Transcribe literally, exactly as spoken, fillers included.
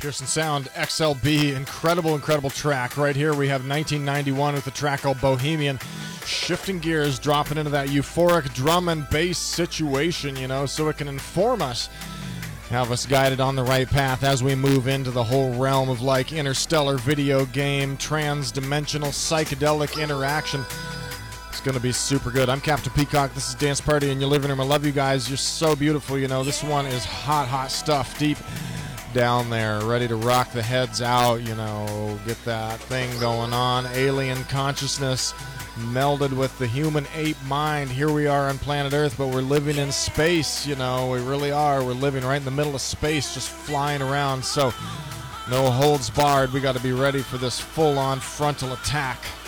Pearson Sound X L B, incredible, incredible track. Right here we have nineteen ninety-one with a track called Bohemian. Shifting gears, dropping into that euphoric drum and bass situation, you know, so it can inform us, have us guided on the right path as we move into the whole realm of like interstellar video game, trans-dimensional psychedelic interaction. It's going to be super good. I'm Captain Peacock. This is Dance Party in your living room. I love you guys. You're so beautiful, you know. This one is hot, hot stuff deep down there, ready to rock the heads out, you know, get that thing going on. Alien consciousness melded with the human ape mind. Here we are on planet Earth, but we're living in space, you know. We really are. We're living right in the middle of space, just flying around. So no holds barred. We got to be ready for this full-on frontal attack.